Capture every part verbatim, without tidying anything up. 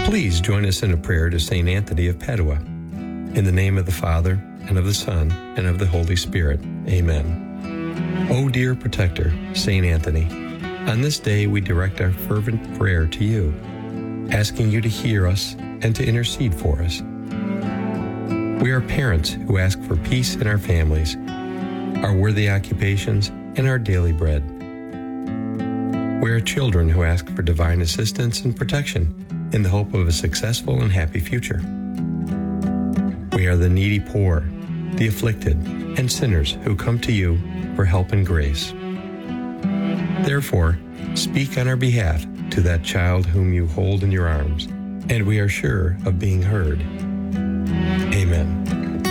Please join us in a prayer to Saint Anthony of Padua. In the name of the Father, and of the Son, and of the Holy Spirit. Amen. O dear protector, Saint Anthony, on this day we direct our fervent prayer to you, asking you to hear us and to intercede for us. We are parents who ask for peace in our families, our worthy occupations, and our daily bread. We are children who ask for divine assistance and protection in the hope of a successful and happy future. We are the needy poor, the afflicted, and sinners who come to you for help and grace. Therefore, speak on our behalf to that child whom you hold in your arms, and we are sure of being heard. Amen.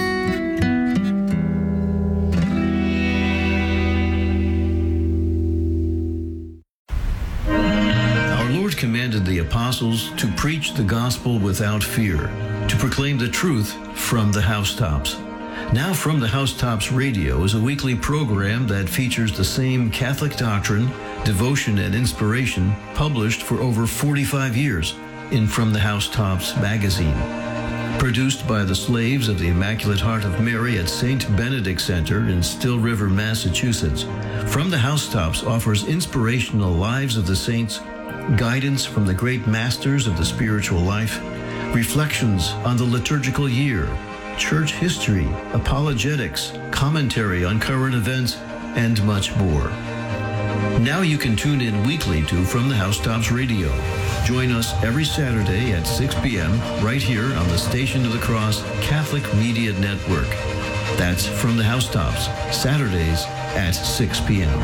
Our Lord commanded the apostles to preach the gospel without fear, to proclaim the truth from the housetops. Now From the Housetops Radio is a weekly program that features the same Catholic doctrine, devotion, and inspiration published for over forty-five years in From the Housetops magazine. Produced by the Slaves of the Immaculate Heart of Mary at Saint Benedict Center in Still River, Massachusetts, From the Housetops offers inspirational lives of the saints, guidance from the great masters of the spiritual life, reflections on the liturgical year, church history, apologetics, commentary on current events, and much more. Now you can tune in weekly to From the Housetops Radio. Join us every Saturday at six p.m. right here on the Station of the Cross Catholic Media Network. That's From the Housetops, Saturdays at six p.m.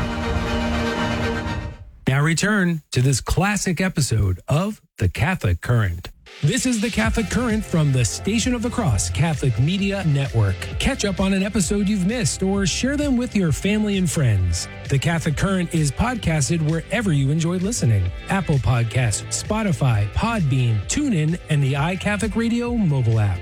Now return to this classic episode of The Catholic Current. This is The Catholic Current from the Station of the Cross Catholic Media Network. Catch up on an episode you've missed or share them with your family and friends. The Catholic Current is podcasted wherever you enjoy listening. Apple Podcasts, Spotify, Podbean, TuneIn, and the iCatholic Radio mobile app.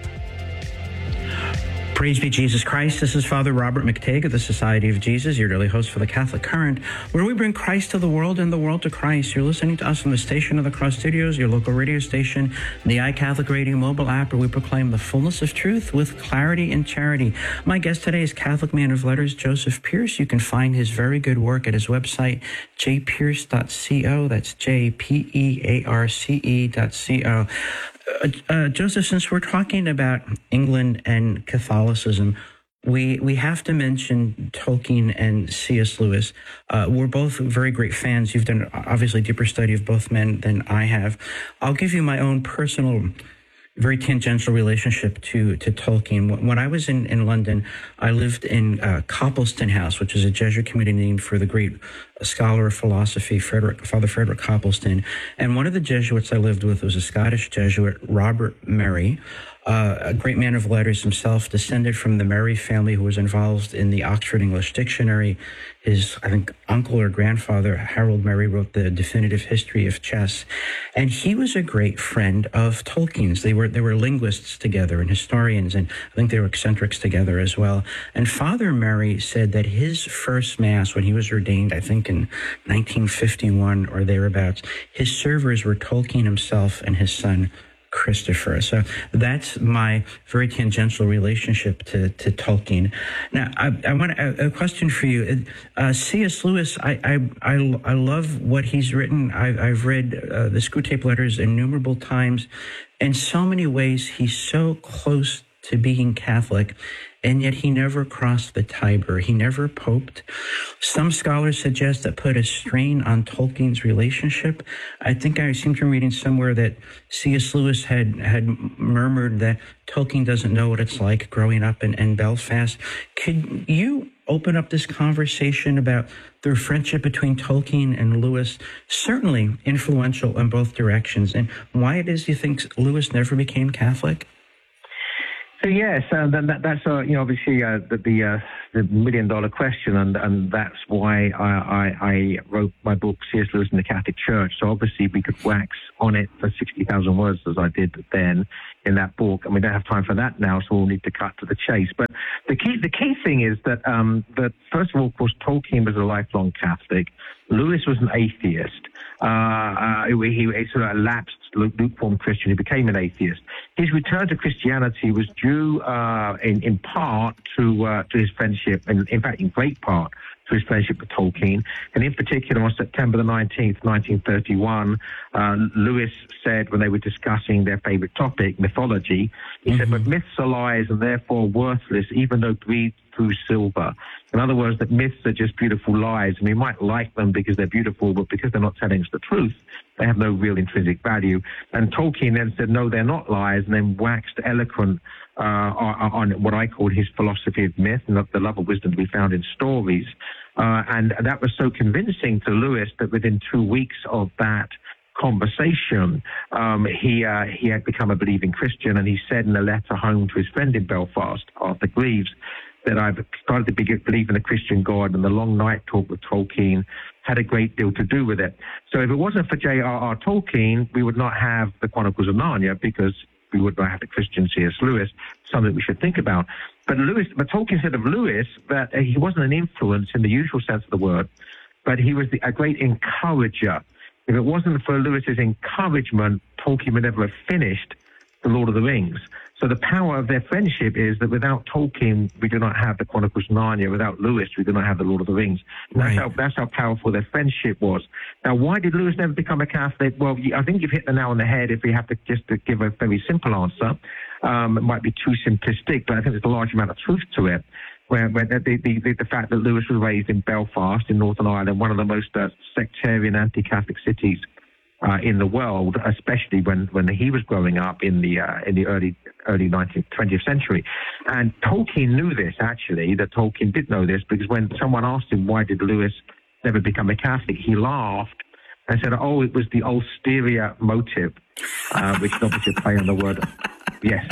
Praise be Jesus Christ. This is Father Robert McTague of the Society of Jesus, your daily host for the Catholic Current, where we bring Christ to the world and the world to Christ. You're listening to us on the Station of the Cross Studios, your local radio station, the iCatholic Radio mobile app, where we proclaim the fullness of truth with clarity and charity. My guest today is Catholic man of letters Joseph Pearce. You can find his very good work at his website, j pearce dot co. That's J P E A R C E dot C O. Uh, uh, Joseph, since we're talking about England and Catholicism, we we have to mention Tolkien and C S. Lewis. Uh, we're both very great fans. You've done obviously deeper study of both men than I have. I'll give you my own personal, very tangential relationship to, to Tolkien. When I was in, in London, I lived in uh, Copleston House, which is a Jesuit community named for the great scholar of philosophy, Frederick, Father Frederick Copleston. And one of the Jesuits I lived with was a Scottish Jesuit, Robert Murray, uh, a great man of letters himself, descended from the Murray family who was involved in the Oxford English Dictionary. His, I think, uncle or grandfather, Harold Murray, wrote the definitive history of chess. And he was a great friend of Tolkien's. They were, they were linguists together and historians, and I think they were eccentrics together as well. And Father Murray said that his first Mass, when he was ordained, I think in nineteen fifty-one or thereabouts, his servers were Tolkien himself and his son, Christopher. So that's my very tangential relationship to, to Tolkien. Now, I, I want a, a question for you. Uh, C S. Lewis, I, I, I, I love what he's written. I, I've read uh, the Screwtape Letters innumerable times. In so many ways, he's so close to being Catholic, and yet he never crossed the Tiber. He never poped. Some scholars suggest that put a strain on Tolkien's relationship. I think I seem to be reading somewhere that C S. Lewis had, had murmured that Tolkien doesn't know what it's like growing up in, in Belfast. Could you open up this conversation about the friendship between Tolkien and Lewis, certainly influential in both directions, and why it is you think Lewis never became Catholic? So yes, uh, that, that's uh, you know obviously uh, the the, uh, the million dollar question, and and that's why I, I, I wrote my book C S. Lewis and the Catholic Church. So obviously we could wax on it for sixty thousand words as I did then in that book, and we don't have time for that now, so we'll need to cut to the chase. But the key the key thing is that um, that first of all, of course, Tolkien was a lifelong Catholic. Lewis was an atheist. uh, uh, he, he sort of lapsed lukewarm Christian. He became an atheist. His return to Christianity was due uh, in, in part to uh, to his friendship, and in fact, in great part, to his friendship with Tolkien. And in particular, on September the nineteenth, nineteen thirty-one, uh, Lewis said, when they were discussing their favorite topic, mythology, he mm-hmm. said, but myths are lies and therefore worthless, even though breathed through silver. In other words, that myths are just beautiful lies, and we might like them because they're beautiful, but because they're not telling us the truth, they have no real intrinsic value. And Tolkien then said, no, they're not lies, and then waxed eloquent uh, on, on what I call his philosophy of myth, and the love of wisdom to be found in stories. Uh, and that was so convincing to Lewis that within two weeks of that conversation, um, he uh, he had become a believing Christian, and he said in a letter home to his friend in Belfast, Arthur Greaves, that I've started to be, believe in a Christian God, and the long night talk with Tolkien had a great deal to do with it. So if it wasn't for J R R Tolkien, we would not have the Chronicles of Narnia, because we would not have the Christian C S Lewis, something we should think about. But Lewis, but Tolkien said of Lewis that he wasn't an influence in the usual sense of the word, but he was the, a great encourager. If it wasn't for Lewis's encouragement, Tolkien would never have finished The Lord of the Rings. So the power of their friendship is that without Tolkien, we do not have the Chronicles of Narnia. Without Lewis, we do not have the Lord of the Rings. Right. That's how that's how powerful their friendship was. Now, why did Lewis never become a Catholic? Well, I think you've hit the nail on the head. If we have to just to give a very simple answer, um, it might be too simplistic, but I think there's a large amount of truth to it. Where, where the, the, the, the fact that Lewis was raised in Belfast in Northern Ireland, one of the most uh, sectarian, anti-Catholic cities Uh, in the world, especially when, when he was growing up in the uh, in the early early nineteenth, twentieth century. And Tolkien knew this, actually, that Tolkien did know this, because when someone asked him, why did Lewis never become a Catholic, he laughed and said, oh, it was the ulterior motive, uh, which is obviously a play on the word, yes,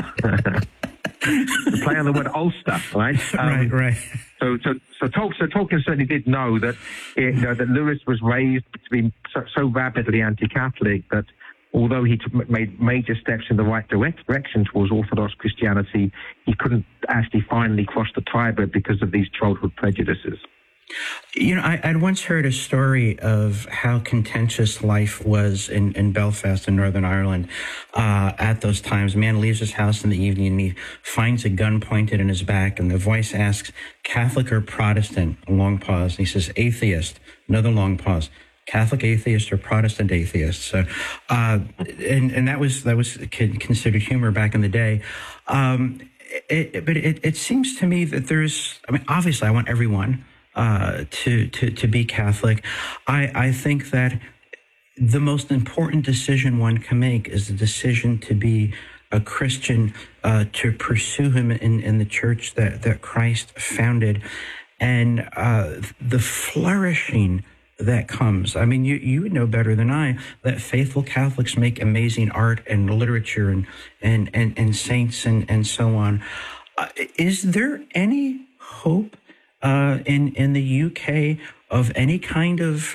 the play on the word Ulster, right? Um, right, right. So, so, so, Tol- so Tolkien certainly did know that, it, you know, that Lewis was raised to be so, so rapidly anti-Catholic that although he t- made major steps in the right direct direction towards Orthodox Christianity, he couldn't actually finally cross the Tiber because of these childhood prejudices. You know, I, I'd once heard a story of how contentious life was in, in Belfast in Northern Ireland uh, at those times. A man leaves his house in the evening and he finds a gun pointed in his back, and the voice asks, Catholic or Protestant? A long pause. And he says, atheist. Another long pause. Catholic atheist or Protestant atheist? So, uh, and and that was that was considered humor back in the day. Um, it, but it, it seems to me that there's, I mean, obviously I want everyone Uh, to, to, to be Catholic. I, I think that the most important decision one can make is the decision to be a Christian, uh, to pursue him in, in the church that, that Christ founded, and uh, the flourishing that comes. I mean, you, you would know better than I that faithful Catholics make amazing art and literature and, and, and, and saints and, and so on. Uh, is there any hope Uh, in, in the U K of any kind of,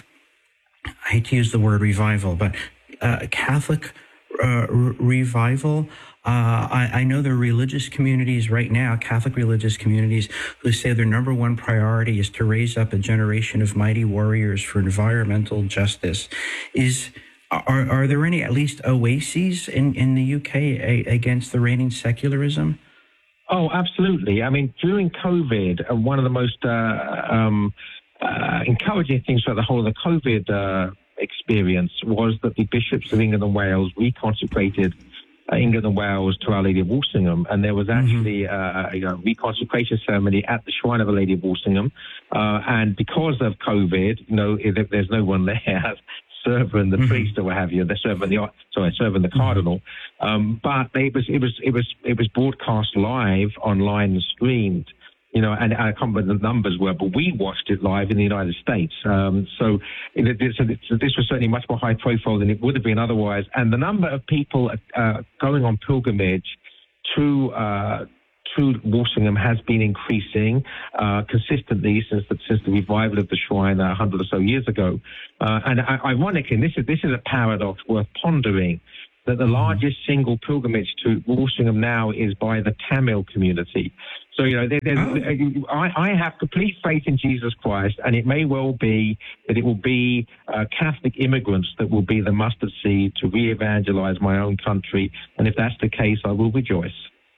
I hate to use the word revival, but uh, Catholic uh, re- revival? Uh, I, I know there are religious communities right now, Catholic religious communities, who say their number one priority is to raise up a generation of mighty warriors for environmental justice. Is are, are there any, at least, oases in, in the U K a, against the reigning secularism? Oh, absolutely. I mean, during COVID, uh, one of the most uh, um, uh, encouraging things about the whole of the COVID uh, experience was that the bishops of England and Wales reconsecrated uh, England and Wales to Our Lady of Walsingham, and there was actually mm-hmm. uh, a reconsecration ceremony at the Shrine of Our Lady of Walsingham. Uh, and because of COVID, you know, there's no one there serving the mm-hmm. priest or what have you. They're serving the sorry, serving the cardinal. Um, but it was it was it was it was broadcast live online and streamed. You know, and I can't remember the numbers were, but we watched it live in the United States. Um, so, it, it, so this was certainly much more high profile than it would have been otherwise. And the number of people uh, going on pilgrimage to uh, to Walsingham has been increasing uh, consistently since the, since the revival of the shrine a hundred or so years ago. Uh, and uh, ironically, this is this is a paradox worth pondering, that the largest single pilgrimage to Walsingham now is by the Tamil community. So, you know, there, there's, Oh. I, I have complete faith in Jesus Christ, and it may well be that it will be uh, Catholic immigrants that will be the mustard seed to re-evangelize my own country. And if that's the case, I will rejoice.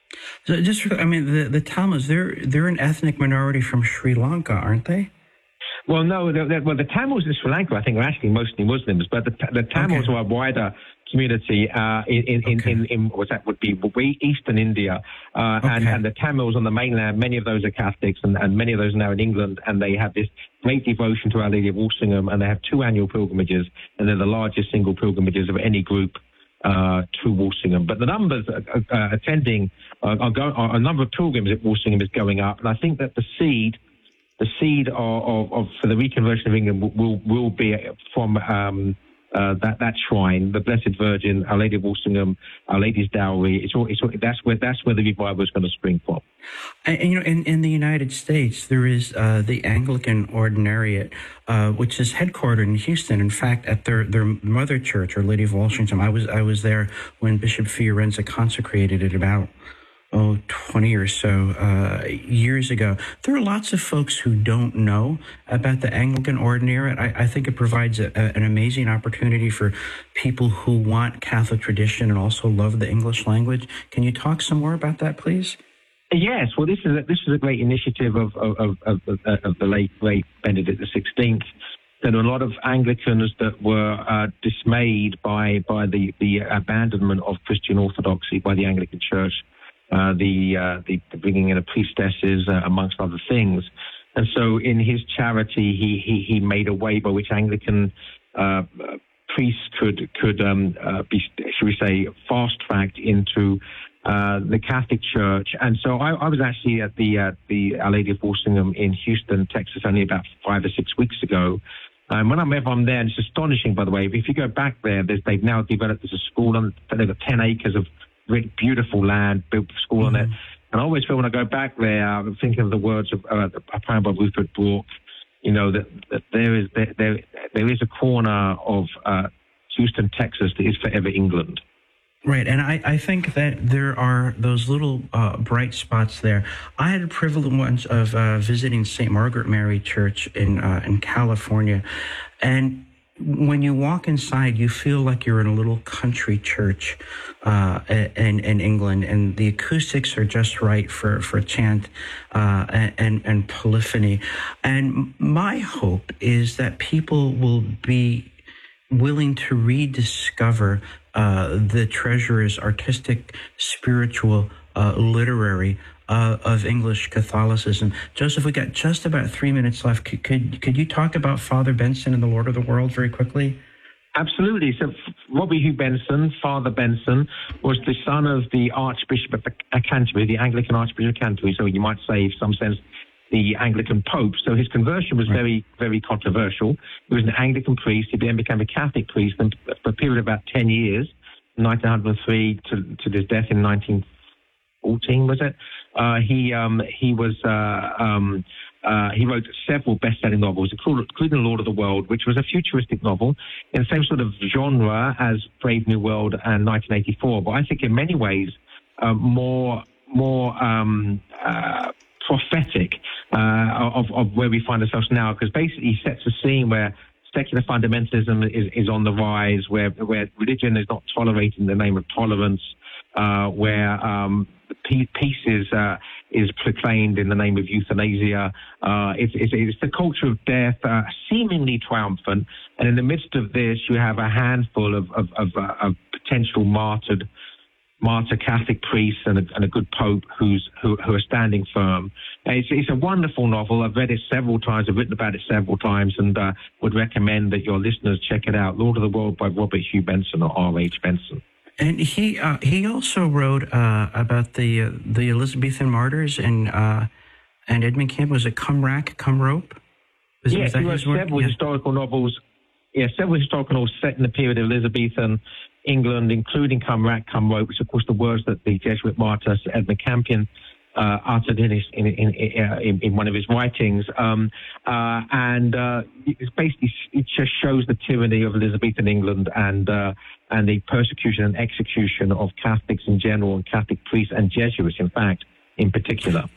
So just, I mean, the, the Tamils, they're, they're an ethnic minority from Sri Lanka, aren't they? Well, no, the, the, well, the Tamils in Sri Lanka, I think, are actually mostly Muslims, but the, the Tamils Okay. are a wider community uh, in, in, Okay. in, in, in what that would be eastern India, uh, and, Okay. and the Tamils on the mainland, many of those are Catholics, and, and many of those are now in England, and they have this great devotion to Our Lady of Walsingham, and they have two annual pilgrimages, and they're the largest single pilgrimages of any group uh, to Walsingham. But the numbers uh, uh, attending, uh, are go, are, a number of pilgrims at Walsingham is going up, and I think that the seed The seed of, of, of for the reconversion of England will will, will be from um, uh, that that shrine, the Blessed Virgin, Our Lady of Walsingham, Our Lady's Dowry. It's all, it's all, that's where that's where the revival is going to spring from. And, and, you know, in, in the United States, there is uh, the Anglican Ordinariate, uh, which is headquartered in Houston. In fact, at their, their mother church, Our Lady of Walsingham, I was I was there when Bishop Fiorenza consecrated it about oh, twenty or so uh, years ago. There are lots of folks who don't know about the Anglican Ordinariate. I, I think it provides a, a, an amazing opportunity for people who want Catholic tradition and also love the English language. Can you talk some more about that, please? Yes, well, this is a, this is a great initiative of of, of, of, of the late great Benedict the sixteenth. There were a lot of Anglicans that were uh, dismayed by by the the abandonment of Christian orthodoxy by the Anglican Church. Uh, the, uh, the the bringing in of priestesses, uh, amongst other things. And so in his charity, he he, he made a way by which Anglican uh, priests could, could um, uh, be, should we say, fast-tracked into uh, the Catholic Church. And so I, I was actually at the, uh, the Our Lady of Walsingham in Houston, Texas, only about five or six weeks ago. Um, when I'm ever I'm there, and it's astonishing, by the way, if you go back there, they've now developed as a school, and they've got ten acres of really beautiful land, built a school mm-hmm. on it. And I always feel when I go back there, I'm thinking of the words of uh, a poem by Rupert Brooke, you know, that, that there is there, there there is a corner of uh, Houston, Texas that is forever England. Right, and I, I think that there are those little uh, bright spots there. I had the privilege once of uh, visiting Saint Margaret Mary Church in uh, in California, and when you walk inside, you feel like you're in a little country church uh, in, in England, and the acoustics are just right for, for chant uh, and, and polyphony. And my hope is that people will be willing to rediscover uh, the treasures, artistic, spiritual, uh, literary, Uh, of English Catholicism. Joseph, we got just about three minutes left. Could, could could you talk about Father Benson and the Lord of the World very quickly? Absolutely. So Robbie Hugh Benson, Father Benson, was the son of the Archbishop of Canterbury, the Anglican Archbishop of Canterbury, so you might say, in some sense, the Anglican Pope. So his conversion was right. very, very controversial. He was an Anglican priest. He then became a Catholic priest, and for a period of about ten years, nineteen oh three to, to his death in nineteen fourteen, was it? Uh, he um, he was uh, um, uh, he wrote several best-selling novels, including The Lord of the World, which was a futuristic novel in the same sort of genre as Brave New World and nineteen eighty-four. But I think in many ways uh, more more um, uh, prophetic uh, of, of where we find ourselves now, because basically he sets a scene where secular fundamentalism is, is on the rise, where where religion is not tolerated in the name of tolerance, uh, where um, peace is uh, is proclaimed in the name of euthanasia. Uh, it's, it's, it's the culture of death, uh, seemingly triumphant, and in the midst of this, you have a handful of of, of, uh, of potential martyred. martyr Catholic priests and a, and a good pope who's who, who are standing firm. It's, it's a wonderful novel. I've read it several times. I've written about it several times, and uh, would recommend that your listeners check it out. Lord of the World by Robert Hugh Benson, or R H Benson. And he uh, he also wrote uh, about the uh, the Elizabethan martyrs and uh, and Edmund Camp. Was it Come Rack, Come Rope? Was, yes, he wrote several yeah. historical novels. Yeah, several historical novels set in the period of Elizabethan England, including Come Rack, Come Rope, which of course the words that the Jesuit martyr Edmund Campion uh, uttered in, his, in, in, in, in one of his writings. Um, uh, and uh, it's basically, it just shows the tyranny of Elizabethan England and uh, and the persecution and execution of Catholics in general, and Catholic priests and Jesuits, in fact, in particular.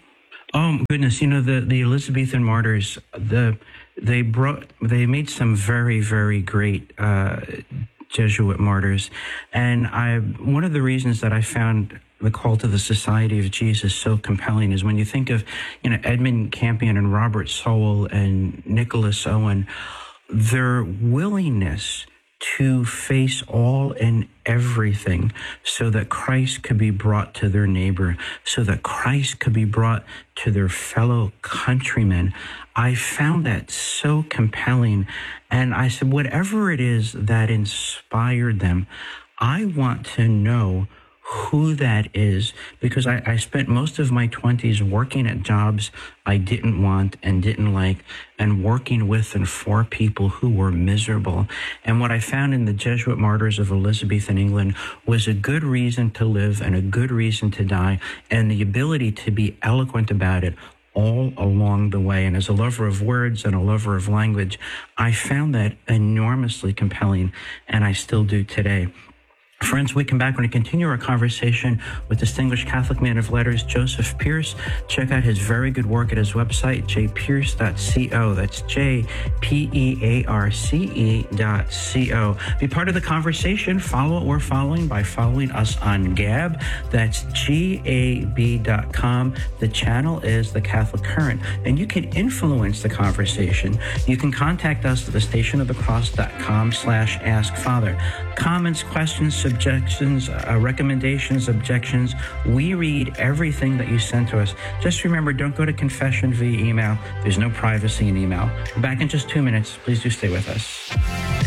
Oh goodness, you know the, the Elizabethan martyrs, the they brought they made some very very great uh, Jesuit martyrs, and I one of the reasons that I found the call to the Society of Jesus so compelling is when you think of you know Edmund Campion and Robert Sowell and Nicholas Owen, their willingness to face all and everything so that Christ could be brought to their neighbor, so that Christ could be brought to their fellow countrymen. I found that so compelling. And I said, whatever it is that inspired them, I want to know who that is, because I, I spent most of my twenties working at jobs I didn't want and didn't like, and working with and for people who were miserable. And what I found in the Jesuit martyrs of Elizabethan England was a good reason to live and a good reason to die, and the ability to be eloquent about it all along the way. And as a lover of words and a lover of language, I found that enormously compelling, and I still do today. Friends, we come back. We're going to continue our conversation with distinguished Catholic man of letters, Joseph Pearce. Check out his very good work at his website, j pearce dot co. That's J P E A R C E dot co. Be part of the conversation. Follow what we're following by following us on Gab. That's G A B dot com. The channel is The Catholic Current, and you can influence the conversation. You can contact us at the station of the cross dot com slash ask father. Comments, questions, suggestions, uh, recommendations, objections. We read everything that you send to us. Just remember, don't go to confession via email. There's no privacy in email. We're back in just two minutes. Please do stay with us.